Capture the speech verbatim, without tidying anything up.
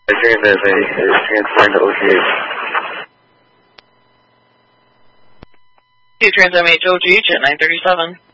Measuring the is transferring to O G H. Two Trans M H O G H at nine thirty-seven.